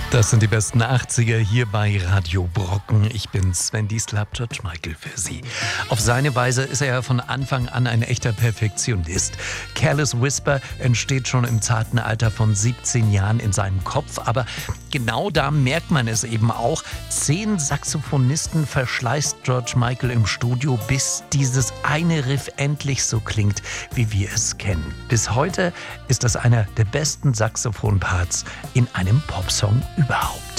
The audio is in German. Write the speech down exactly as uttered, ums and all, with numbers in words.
Das sind die besten achtziger hier bei Radio Brocken. Ich bin Sven Diestel, hab George Michael für Sie. Auf seine Weise ist er ja von Anfang an ein echter Perfektionist. Careless Whisper entsteht schon im zarten Alter von siebzehn Jahren in seinem Kopf. Aber genau da merkt man es eben auch. Zehn Saxophonisten verschleißt George Michael im Studio, bis dieses eine Riff endlich so klingt, wie wir es kennen. Bis heute ist das einer der besten Saxophonparts in einem Popsong überhaupt.